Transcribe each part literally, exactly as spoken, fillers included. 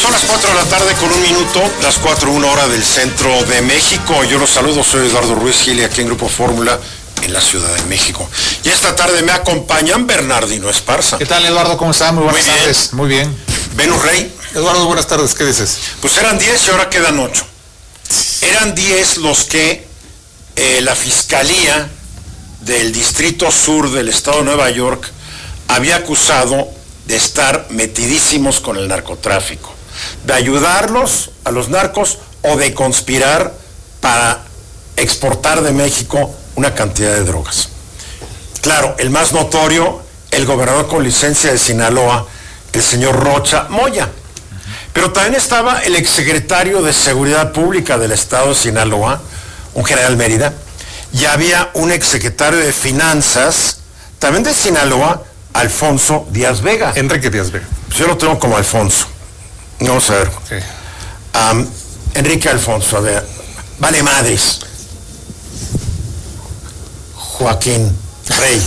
Son las cuatro de la tarde con un minuto, las cuatro, una hora del centro de México. Yo los saludo, soy Eduardo Ruiz Gil, aquí en Grupo Fórmula, en la Ciudad de México. Y esta tarde me acompañan Bernardino Esparza. ¿Qué tal, Eduardo? ¿Cómo estás? Muy buenas Muy bien. tardes. Muy bien. Venus Rey. Eduardo, buenas tardes. ¿Qué dices? Pues eran diez y ahora quedan ocho. Eran diez los que eh, la Fiscalía del Distrito Sur del Estado de Nueva York había acusado de estar metidísimos con el narcotráfico, de ayudarlos a los narcos o de conspirar para exportar de México una cantidad de drogas. Claro, el más notorio, el gobernador con licencia de Sinaloa, el señor Rocha Moya. Pero también estaba el exsecretario de Seguridad Pública del Estado de Sinaloa, un general Mérida, y había un exsecretario de Finanzas, también de Sinaloa, Alfonso Díaz Vega. Enrique Díaz Vega. Yo lo tengo como Alfonso. Vamos a ver. Sí. Um, Enrique Alfonso, a ver. Vale madres. Joaquín Rey.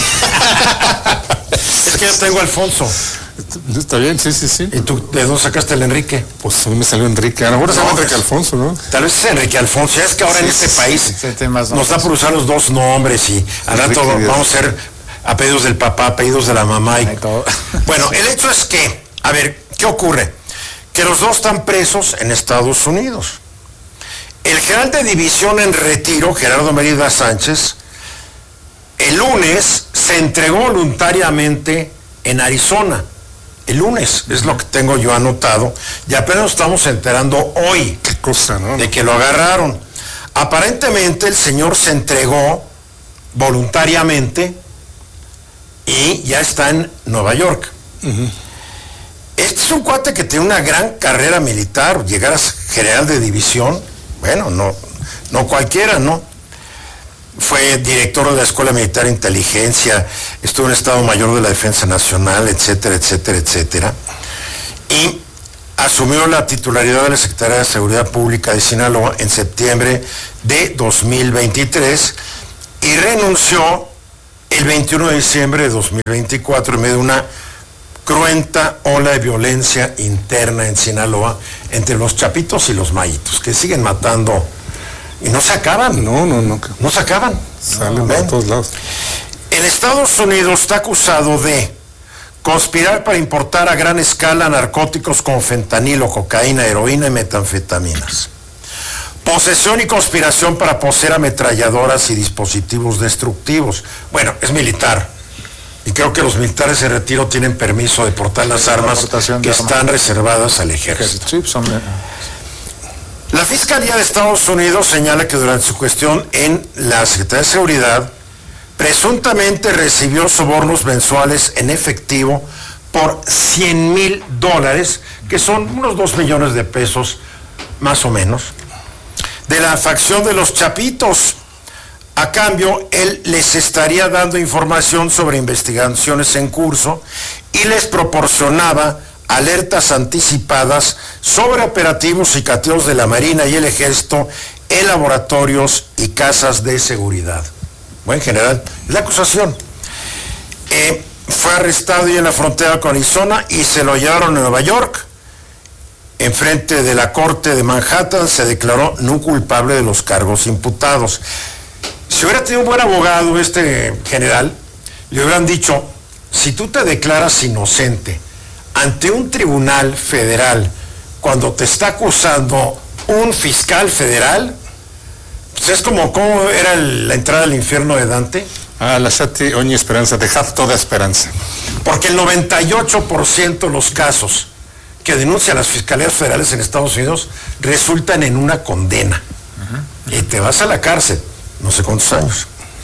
Es que yo tengo Alfonso. Está bien, sí, sí, sí. ¿Y tú de dónde sacaste el Enrique? Pues a mí me salió Enrique. A lo mejor se llama No, Enrique Alfonso, ¿no? Tal vez es Enrique Alfonso. Es que ahora Sí, en este sí, país sí, sí, más nos da por usar los dos nombres y al rato Enrique Díaz. vamos a ser apellidos del papá, apellidos de la mamá. Y... Ay, todo. Bueno, el hecho es que, a ver, ¿qué ocurre? Que los dos están presos en Estados Unidos. El general de división en retiro, Gerardo Mérida Sánchez, el lunes se entregó voluntariamente en Arizona. El lunes, es lo que tengo yo anotado, y apenas nos estamos enterando hoy Qué cosa, ¿no? de que lo agarraron. Aparentemente el señor se entregó voluntariamente y ya está en Nueva York. Uh-huh. Este es un cuate que tiene una gran carrera militar, llegar a general de división, bueno, no, no cualquiera, ¿no? Fue director de la Escuela Militar de Inteligencia, estuvo en el Estado Mayor de la Defensa Nacional, etcétera, etcétera, etcétera. Y asumió la titularidad de la Secretaría de Seguridad Pública de Sinaloa en septiembre de dos mil veintitrés y renunció el veintiuno de diciembre de dos mil veinticuatro en medio de una cruenta ola de violencia interna en Sinaloa entre los chapitos y los mayitos, que siguen matando y no se acaban. No, no, no. No se acaban. Salen ¿Ven? de todos lados. En Estados Unidos está acusado de conspirar para importar a gran escala narcóticos como fentanilo, cocaína, heroína y metanfetaminas. Posesión y conspiración para poseer ametralladoras y dispositivos destructivos. Bueno, es militar. Y creo que los militares en retiro tienen permiso de portar las armas portación que de armas. están reservadas al ejército. Sí, son... La Fiscalía de Estados Unidos señala que durante su gestión en la Secretaría de Seguridad, presuntamente recibió sobornos mensuales en efectivo por cien mil dólares, que son unos dos millones de pesos, más o menos, de la facción de los Chapitos. A cambio, él les estaría dando información sobre investigaciones en curso y les proporcionaba alertas anticipadas sobre operativos y cateos de la Marina y el Ejército en laboratorios y casas de seguridad. Buen general, es la acusación. Eh, fue arrestado ya en la frontera con Arizona y se lo llevaron a Nueva York. Enfrente de la corte de Manhattan se declaró no culpable de los cargos imputados. Si hubiera tenido un buen abogado este general, le hubieran dicho, si tú te declaras inocente ante un tribunal federal, cuando te está acusando un fiscal federal, pues es como, ¿cómo era el, la entrada al infierno de Dante? Ah, lasciate ogni esperanza, dejad toda esperanza. Porque el noventa y ocho por ciento de los casos que denuncian las fiscalías federales en Estados Unidos resultan en una condena. Uh-huh. Y te vas a la cárcel, no sé cuántos años.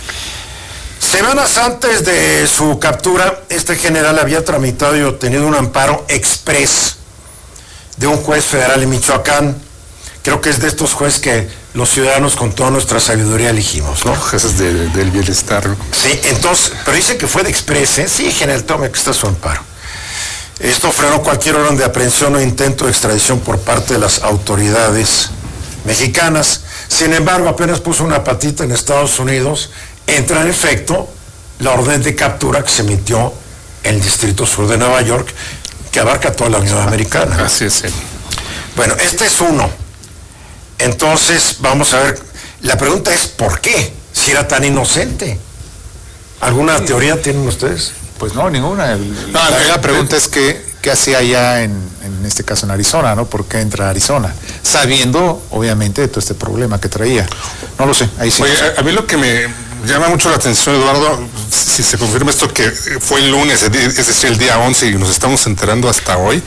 Semanas antes de su captura, este general había tramitado y obtenido un amparo express de un juez federal en Michoacán. Creo que es de estos jueces que los ciudadanos con toda nuestra sabiduría elegimos, ¿no? Jueces de, del bienestar, ¿no? Sí, entonces, pero dice que fue de express, ¿eh? Sí, general, tome que está su amparo. Esto frenó cualquier orden de aprehensión o intento de extradición por parte de las autoridades mexicanas. Sin embargo, apenas puso una patita en Estados Unidos, entra en efecto la orden de captura que se emitió en el Distrito Sur de Nueva York, que abarca toda la Unión Americana. Así es. Sí. Bueno, este es uno. Entonces, vamos a ver, la pregunta es, ¿por qué? Si era tan inocente. ¿Alguna sí. teoría tienen ustedes? Pues no, ninguna. El, no, la, el, la pregunta el, es que, qué hacía allá en, en este caso en Arizona, ¿no? ¿Por qué entra a Arizona? Sabiendo, obviamente, de todo este problema que traía. No lo sé, ahí sí. Oye, a, a mí lo que me llama mucho la atención, Eduardo, si se confirma esto que fue el lunes, es decir, el día once, y nos estamos enterando hasta hoy,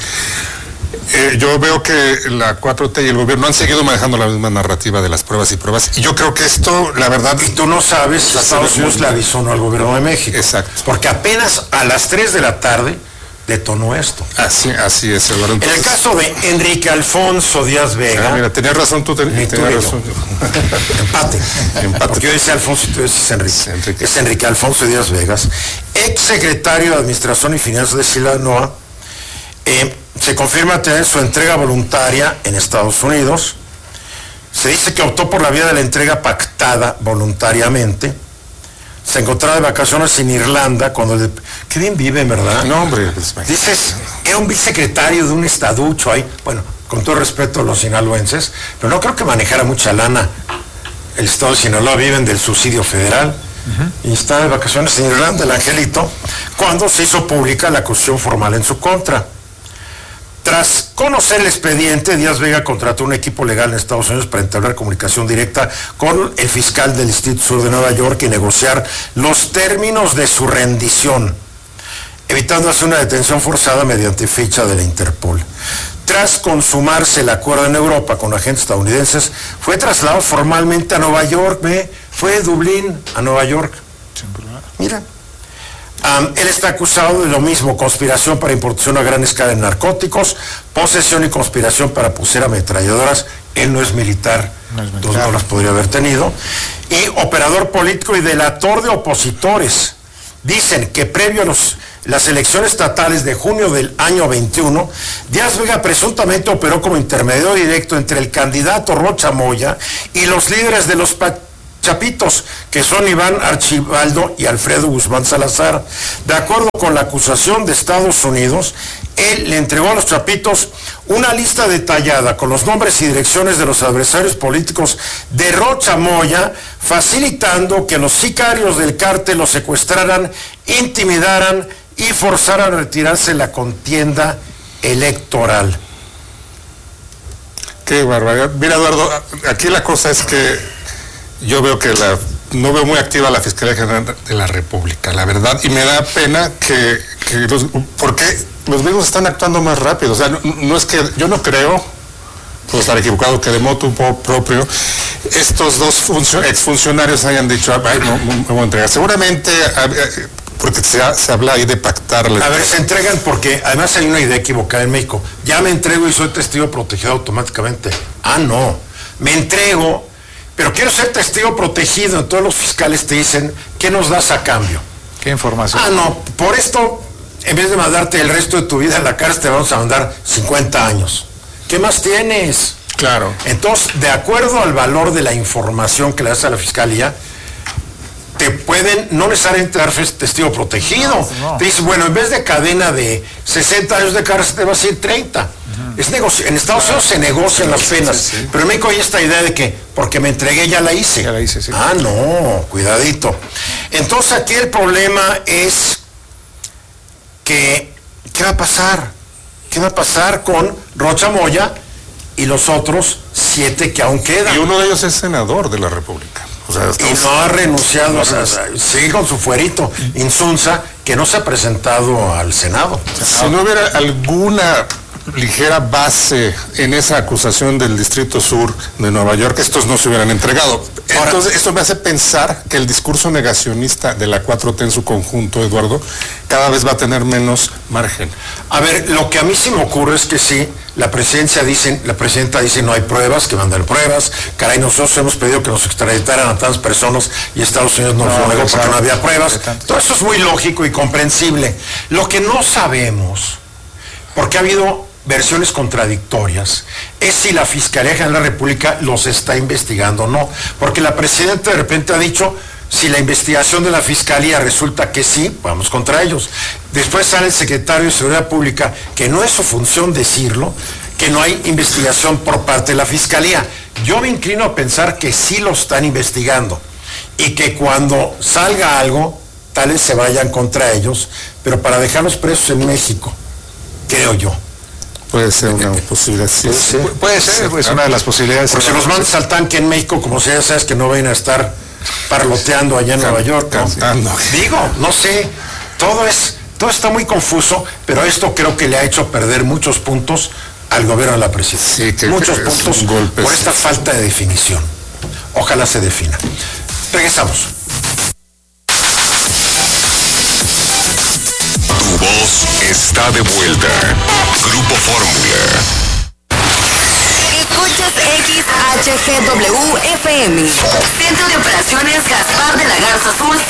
eh, yo veo que la cuatro T y el gobierno han seguido manejando la misma narrativa de las pruebas y pruebas, y yo creo que esto, la verdad... Y tú no sabes si Estados Unidos le avisó no al gobierno de México. Exacto. Porque apenas a las tres de la tarde detonó esto. Así, así es, Eduardo. Entonces, en el caso de Enrique Alfonso Díaz Vega... Ah, mira, tenías razón, tú ten, tenías tú razón. Empate. Empate. Porque yo decía Alfonso y tú dices Enrique. Sí, Enrique. Es Enrique Alfonso Díaz Vegas, ex secretario de Administración y Finanzas de Sinaloa. Eh, se confirma tener su entrega voluntaria en Estados Unidos. Se dice que optó por la vía de la entrega pactada voluntariamente. Se encontraba de vacaciones en Irlanda cuando... Le... Qué bien vive, ¿verdad? No, hombre. Pues, dices, era un vicesecretario de un estaducho ahí. Bueno, con todo respeto a los sinaloenses, pero no creo que manejara mucha lana. El estado de Sinaloa viven del subsidio federal. Uh-huh. Y está de vacaciones en Irlanda, el angelito, cuando se hizo pública la acusación formal en su contra. Tras conocer el expediente, Díaz Vega contrató un equipo legal en Estados Unidos para entablar comunicación directa con el fiscal del Distrito Sur de Nueva York y negociar los términos de su rendición, evitando así una detención forzada mediante ficha de la Interpol. Tras consumarse el acuerdo en Europa con agentes estadounidenses, fue trasladado formalmente a Nueva York, ¿ve? Fue de Dublín a Nueva York. Mira. Um, él está acusado de lo mismo: conspiración para importación a gran escala de narcóticos, posesión y conspiración para poseer ametralladoras. Él no es militar, no es militar, entonces no las podría haber tenido. Y operador político y delator de opositores. Dicen que previo a los, las elecciones estatales de junio del año veintiuno, Díaz Vega presuntamente operó como intermediario directo entre el candidato Rocha Moya y los líderes de los Chapitos, que son Iván Archibaldo y Alfredo Guzmán Salazar. De acuerdo con la acusación de Estados Unidos, él le entregó a los Chapitos una lista detallada con los nombres y direcciones de los adversarios políticos de Rocha Moya, facilitando que los sicarios del cártel los secuestraran, intimidaran y forzaran a retirarse de la contienda electoral. Qué barbaridad. Mira, Eduardo, aquí la cosa es que yo veo que la, no veo muy activa la Fiscalía General de la República, la verdad, y me da pena que, que los, porque los mismos están actuando más rápido. O sea, no, no es que, yo no creo, puedo estar equivocado, que de motu propio estos dos funcio, exfuncionarios hayan dicho, ay, no, no me voy a entregar. Seguramente, porque se, se habla ahí de pactarles. A ver, se entregan porque además hay una idea equivocada en México. Ya me entrego y soy testigo protegido automáticamente. Ah, no, me entrego, pero quiero ser testigo protegido. Entonces los fiscales te dicen, ¿qué nos das a cambio? ¿Qué información? Ah, no, por esto, en vez de mandarte el resto de tu vida en la cárcel, te vamos a mandar cincuenta años. ¿Qué más tienes? Claro. Entonces, de acuerdo al valor de la información que le das a la fiscalía, te pueden no necesariamente dar testigo protegido. No, no. Te dicen, bueno, en vez de cadena de sesenta años de cárcel, te vas a ir treinta. Uh-huh. Es negocio. En Estados Unidos se negocian las penas, sí, sí. Pero en México hay esta idea de que porque me entregué ya la hice. Ya la hice, sí. Ah, no, cuidadito. Entonces aquí el problema es que, ¿qué va a pasar? ¿Qué va a pasar con Rocha Moya y los otros siete que aún quedan? Y uno de ellos es senador de la República. O sea, y no ha renunciado, no, o sea, sigue con su fuerito, Insunza, que no se ha presentado al Senado. Si no hubiera alguna ligera base en esa acusación del Distrito Sur de Nueva York, estos no se hubieran entregado. Ahora, entonces, esto me hace pensar que el discurso negacionista de la cuatro T en su conjunto, Eduardo, cada vez va a tener menos margen. A ver, lo que a mí sí me ocurre es que sí, la presidencia dice, la presidenta dice no hay pruebas, que mandar pruebas. Caray, nosotros hemos pedido que nos extraditaran a tantas personas y Estados Unidos nos no, lo negó porque sabe, no había pruebas. Todo eso es muy lógico y comprensible. Lo que no sabemos, porque ha habido versiones contradictorias, es si la Fiscalía General de la República los está investigando o no, porque la presidenta de repente ha dicho Si la investigación de la Fiscalía resulta que sí, vamos contra ellos. Después sale el secretario de Seguridad Pública, que no es su función decirlo, que no hay investigación por parte de la Fiscalía. Yo me inclino a pensar que sí lo están investigando y que cuando salga algo, tal vez se vayan contra ellos, pero para dejarlos presos en México, creo yo. Puede ser una posibilidad, sí. Puede ser, Puede ser, es una de las posibilidades. Porque si los mandas al tanque en México, como sea, sabes que no vayan a estar parloteando allá en Nueva York, ¿no? Cantando. Digo, no sé, todo es, todo está muy confuso, pero esto creo que le ha hecho perder muchos puntos al gobierno de la presidencia. Sí, que, muchos que puntos golpe, por sí. esta falta de definición. Ojalá se defina. Regresamos. Tu voz está de vuelta. Grupo Fórmula. Escuchas X H G W F M. Centro de Operaciones Gaspar de la Garza Azul.